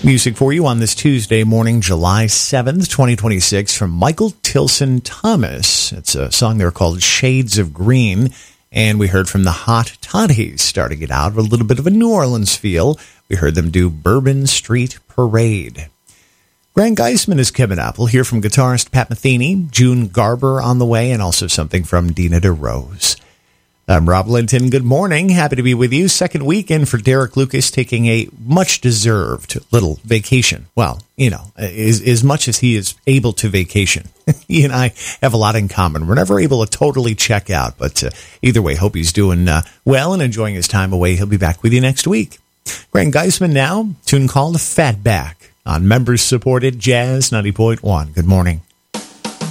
Music for you on this Tuesday morning, July 7th, 2026, from Michael Tilson Thomas. It's a song there called Shades of Green, and we heard from the Hot Toddies, starting it out with a little bit of a New Orleans feel. We heard them do Bourbon Street Parade. Grant Geisman is coming up. We'll hear from guitarist Pat Metheny, June Garber on the way, and also something from Dina DeRose. I'm Rob Linton. Good morning. Happy to be with you. Second weekend for Derek Lucas, taking a much-deserved little vacation. Well, as much as he is able to vacation. He and I have a lot in common. We're never able to totally check out, but either way, hope he's doing well and enjoying his time away. He'll be back with you next week. Grant Geisman now, tune called Fatback on members-supported Jazz 90.1. Good morning.